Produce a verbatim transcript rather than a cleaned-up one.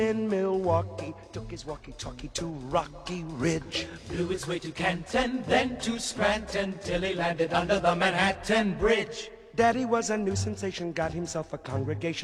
in Milwaukee, took his walkie-talkie to Rocky Ridge. Flew his way to Canton, then to Scranton, till he landed under the Manhattan Bridge. Daddy was a new sensation, got himself a congregation.